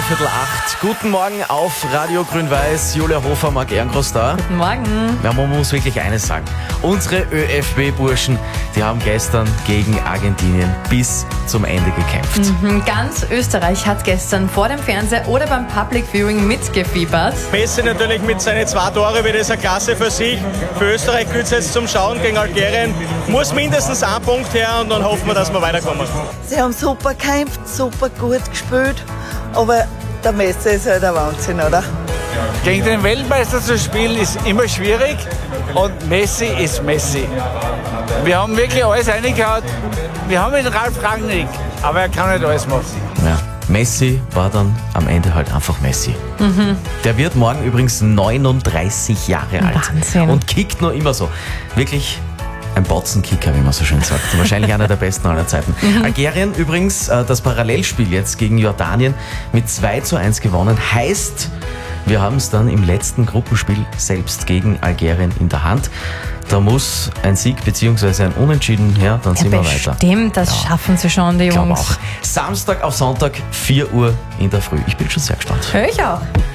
7:15. Guten Morgen auf Radio Grün-Weiß. Julia Hofer, Marc Ehrengroß da. Guten Morgen. Ja, man muss wirklich eines sagen. Unsere ÖFB-Burschen, die haben gestern gegen Argentinien bis zum Ende gekämpft. Ganz Österreich hat gestern vor dem Fernseher oder beim Public Viewing mitgefiebert. Messi natürlich mit seinen 2 Tore wird es eine Klasse für sich. Für Österreich gilt es jetzt zum Schauen gegen Algerien. Muss mindestens ein Punkt her und dann hoffen wir, dass wir weiterkommen. Sie haben super gekämpft, super gut gespielt, aber der Messi ist halt ein Wahnsinn, oder? Gegen den Weltmeister zu spielen ist immer schwierig und Messi ist Messi. Wir haben wirklich alles reingehauen. Wir haben den Ralf Rangnick, aber er kann nicht alles machen. Ja. Messi war dann am Ende halt einfach Messi. Der wird morgen übrigens 39 Jahre alt. Wahnsinn. Und kickt noch immer so. Wirklich ein Botzenkicker, wie man so schön sagt. Wahrscheinlich einer der besten aller Zeiten. Algerien übrigens das Parallelspiel jetzt gegen Jordanien mit 2:1 gewonnen. Heißt, wir haben es dann im letzten Gruppenspiel selbst gegen Algerien in der Hand. Da muss ein Sieg bzw. ein Unentschieden her, dann sind wir weiter. Bestimmt, das schaffen sie schon, die Ich glaube Jungs. auch. Samstag auf Sonntag, 4 Uhr in der Früh. Ich bin schon sehr gespannt. Hör ich auch.